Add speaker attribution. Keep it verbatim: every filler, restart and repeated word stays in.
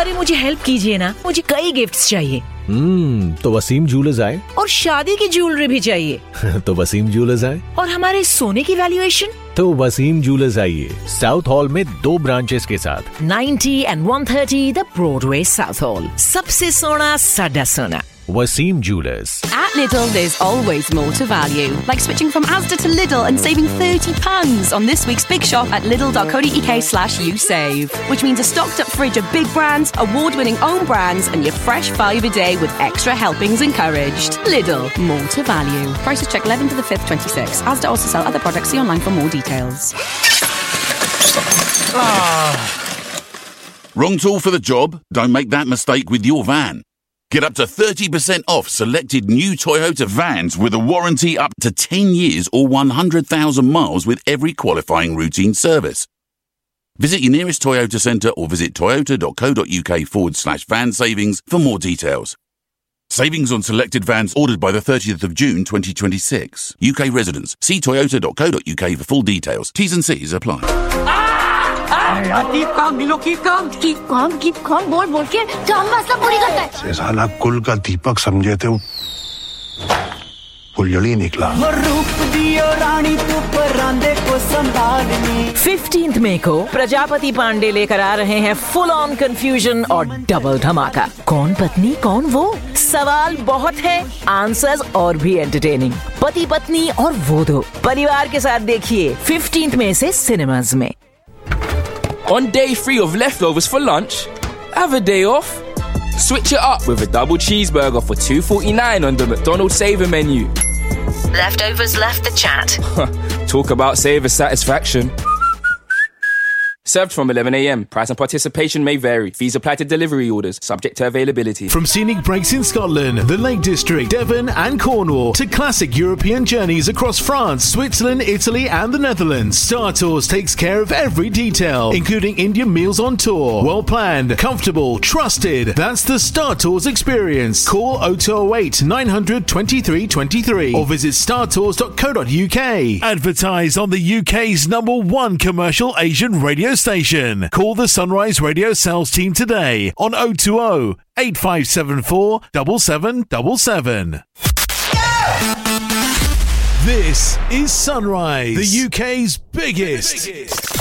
Speaker 1: अरे मुझे हेल्प कीजिए ना, मुझे कई गिफ्ट्स चाहिए।
Speaker 2: हम्म तो वसीम ज्वेलर्स आए।
Speaker 1: और शादी की ज्वेलरी भी चाहिए।
Speaker 2: तो वसीम ज्वेलर्स आए।
Speaker 1: और हमारे सोने की वैल्यूएशन?
Speaker 2: तो वसीम ज्वेलर्स आइए, साउथ हॉल में दो ब्रांचेस के साथ।
Speaker 1: Ninety and one thirty the Broadway south hall, सबसे सोना साडा सोना।
Speaker 2: Wasim Jewelers.
Speaker 3: At Lidl, there's always more to value. Like switching from Asda to Lidl and saving thirty pounds on this week's big shop at lidl.co.uk slash you save. Which means a stocked up fridge of big brands, award-winning own brands and your fresh five a day with extra helpings encouraged. Lidl, more to value. Prices check eleventh to the fifth, twenty-six. Asda also sell other products. See online for more details.
Speaker 4: Ah. Wrong tool for the job? Don't make that mistake with your van. Get up to thirty percent off selected new Toyota vans with a warranty up to ten years or one hundred thousand miles with every qualifying routine service. Visit your nearest Toyota centre or visit toyota.co.uk forward slash van savings for more details. Savings on selected vans ordered by the thirtieth of June twenty twenty-six. U K residents. See toyota.co.uk for full details. T's and C's apply.
Speaker 5: Keep calm, Milo, keep calm.
Speaker 6: Keep calm, keep calm. बोल बोल के काम मसला पूरी करता है।
Speaker 7: से साला कुल का दीपक समझे थे वो फुलझड़ी निकला।
Speaker 1: फिफ्टींथ मई को प्रजापति पांडे लेकर आ रहे हैं फुल ऑन कंफ्यूजन और डबल धमाका। कौन पत्नी कौन वो? सवाल बहुत है, आंसर्स और भी एंटरटेनिंग। पति पत्नी और वो दो परिवार के साथ देखिए फिफ्टींथ मई से सिनेमाज में।
Speaker 8: On day three of leftovers for lunch, have a day off. Switch it up with a double cheeseburger for two forty-nine on the McDonald's Saver menu.
Speaker 1: Leftovers left the chat.
Speaker 8: Talk about saver satisfaction. Served from eleven a.m. Price and participation may vary. Fees apply to delivery orders, subject to availability.
Speaker 9: From scenic breaks in Scotland, the Lake District, Devon and Cornwall, to classic European journeys across France, Switzerland, Italy and the Netherlands, Star Tours takes care of every detail, including Indian meals on tour. Well planned, comfortable, trusted. That's the Star Tours experience. Call oh two oh eight, nine hundred, twenty-three twenty-three or visit star tours dot co dot uk. Advertise on the U K's number one commercial Asian radio station. Call the Sunrise Radio sales team today on oh two oh, eight five seven four, seven seven seven seven. This is Sunrise, the U K's biggest